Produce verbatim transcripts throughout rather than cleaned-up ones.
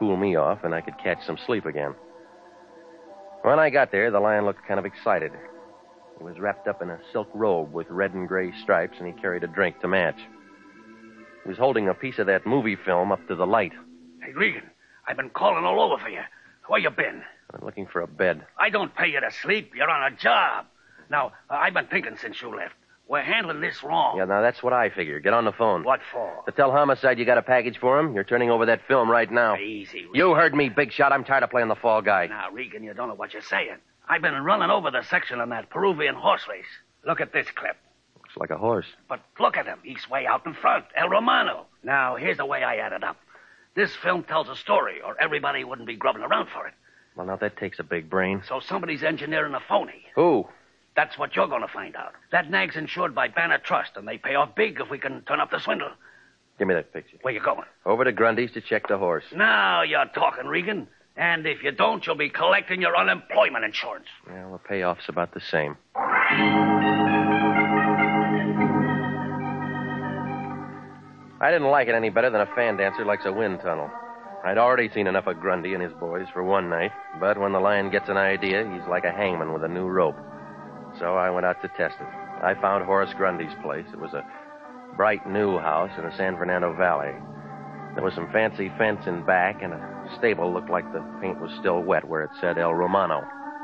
cool me off, and I could catch some sleep again. When I got there, the lion looked kind of excited. He was wrapped up in a silk robe with red and gray stripes, and he carried a drink to match. He was holding a piece of that movie film up to the light. Hey, Regan, I've been calling all over for you. Where you been? I'm looking for a bed. I don't pay you to sleep. You're on a job. Now, uh, I've been thinking since you left. We're handling this wrong. Yeah, now that's what I figure. Get on the phone. What for? To tell Homicide you got a package for him. You're turning over that film right now. Easy, Regan. You heard me, Big Shot. I'm tired of playing the fall guy. Now, Regan, you don't know what you're saying. I've been running over the section on that Peruvian horse race. Look at this clip. Looks like a horse. But look at him. He's way out in front. El Romano. Now, here's the way I add it up. This film tells a story, or everybody wouldn't be grubbing around for it. Well, now that takes a big brain. So somebody's engineering a phony. Who? That's what you're going to find out. That nag's insured by Banner Trust, and they pay off big if we can turn up the swindle. Give me that picture. Where you going? Over to Grundy's to check the horse. Now you're talking, Regan. And if you don't, you'll be collecting your unemployment insurance. Well, the payoff's about the same. I didn't like it any better than a fan dancer likes a wind tunnel. I'd already seen enough of Grundy and his boys for one night, but when the lion gets an idea, he's like a hangman with a new rope. So I went out to test it. I found Horace Grundy's place. It was a bright new house in the San Fernando Valley. There was some fancy fence in back, and a stable looked like the paint was still wet where it said El Romano.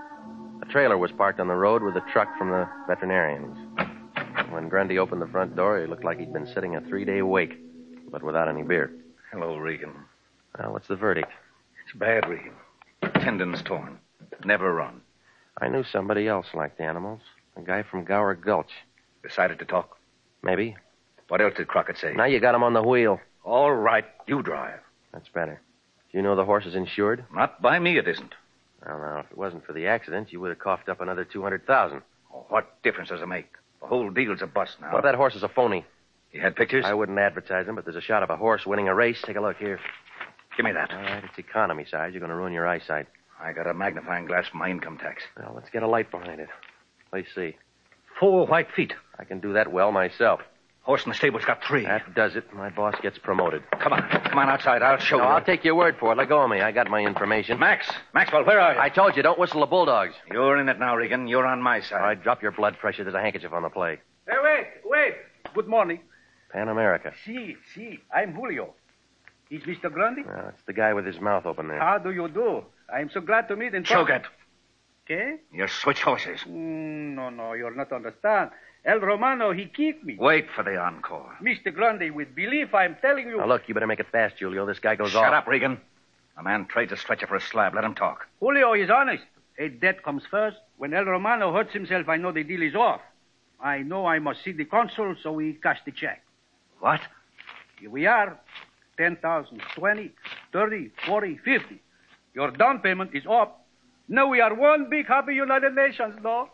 A trailer was parked on the road with a truck from the veterinarians. When Grundy opened the front door, he looked like he'd been sitting a three-day wake, but without any beer. Hello, Regan. Well, what's the verdict? It's bad, Regan. Tendons torn. Never run. I knew somebody else liked animals. A guy from Gower Gulch. Decided to talk? Maybe. What else did Crockett say? Now you got him on the wheel. All right, you drive. That's better. Do you know the horse is insured? Not by me, it isn't. Well, now, if it wasn't for the accident, you would have coughed up another two hundred thousand dollars. Oh, what difference does it make? The whole deal's a bust now. Well, that horse is a phony. You had pictures? I wouldn't advertise him, but there's a shot of a horse winning a race. Take a look here. Give me that. All right, it's economy size. You're going to ruin your eyesight. I got a magnifying glass for my income tax. Well, let's get a light behind it. Let's see. Four white feet. I can do that well myself. Horse in the stable's got three. That does it. My boss gets promoted. Come on. Come on outside. I'll show No, you. I'll take your word for it. Let go of me. I got my information. Max. Maxwell, where are you? I told you, don't whistle the bulldogs. You're in it now, Regan. You're on my side. All right, drop your blood pressure. There's a handkerchief on the plate. Hey, wait, wait. Good morning. Pan America. Si, si. I'm Julio. Is Mister Grundy? Well, it's the guy with his mouth open there. How do you do? I'm so glad to meet in Choke it. Okay? You switch horses. Mm, no, no, you'll not understand. El Romano, he kicked me. Wait for the encore. Mister Grundy, with belief, I'm telling you. Now, look, you better make it fast, Julio. This guy goes Shut off. up, Regan. A man trades a stretcher for a slab. Let him talk. Julio is honest. A debt comes first. When El Romano hurts himself, I know the deal is off. I know I must see the consul, so we cash the check. What? Here we are. ten thousand, twenty, thirty, forty, fifty. Your down payment is up. Now we are one big happy United Nations, no?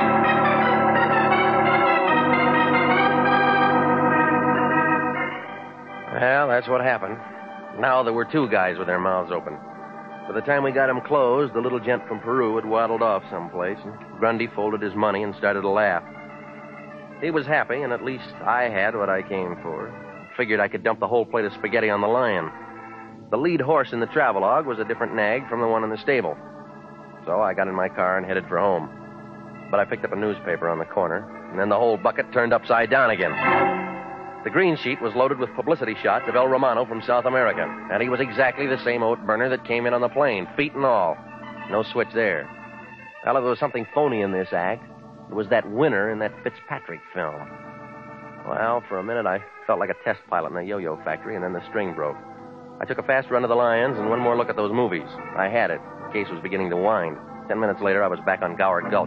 Well, that's what happened. Now there were two guys with their mouths open. By the time we got them closed, the little gent from Peru had waddled off someplace, and Grundy folded his money and started to laugh. He was happy, and at least I had what I came for. Figured I could dump the whole plate of spaghetti on the lion. The lead horse in the travelogue was a different nag from the one in the stable. So I got in my car and headed for home. But I picked up a newspaper on the corner, and then the whole bucket turned upside down again. The green sheet was loaded with publicity shots of El Romano from South America, and he was exactly the same oat burner that came in on the plane, feet and all. No switch there. Well, if there was something phony in this act, it was that winner in that Fitzpatrick film. Well, for a minute I felt like a test pilot in a yo-yo factory, and then the string broke. I took a fast run to the Lions and one more look at those movies. I had it. The case was beginning to wind. Ten minutes later, I was back on Gower Gulch.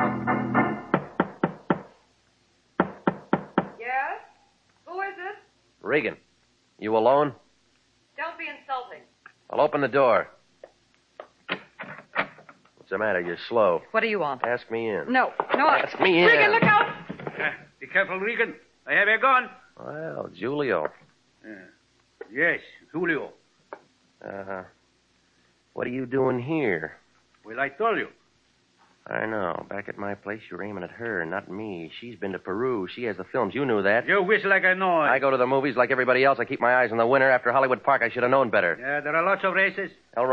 Yes? Who is it? Regan, you alone? Don't be insulting. I'll open the door. What's the matter? You're slow. What do you want? Ask me in. No, no. I... Ask me in. Regan, look out! Uh, be careful, Regan. I have a gun. Well, Julio. Uh, yes, Julio. Uh-huh. What are you doing here? Well, I told you. I know. Back at my place, you're aiming at her, not me. She's been to Peru. She has the films. You knew that. You wish like I know. I go to the movies like everybody else. I keep my eyes on the winner. After Hollywood Park, I should have known better. Yeah, there are lots of races. El